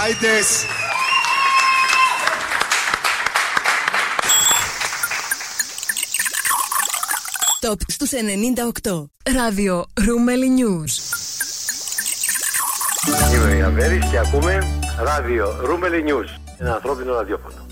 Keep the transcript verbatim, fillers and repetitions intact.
Άιτες. Top στους ενενήντα οκτώ. Ράδιο Ρούμελι News. Είμαι ο Ιαβέρης και ακούμε Ράδιο Ρούμελι News. Ένα ανθρώπινο ραδιόφωνο.